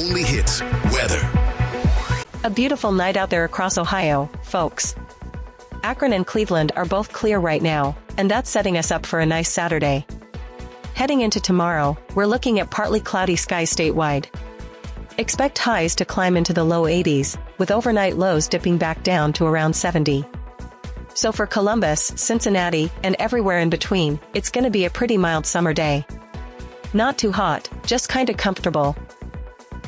only hits, weather. A beautiful night out there across Ohio, folks. Akron and Cleveland are both clear right now, and that's setting us up for a nice Saturday. Heading into tomorrow, we're looking at partly cloudy skies statewide. Expect highs to climb into the low 80s, with overnight lows dipping back down to around 70. So for Columbus, Cincinnati, and everywhere in between, it's gonna be a pretty mild summer day. Not too hot, just kinda comfortable,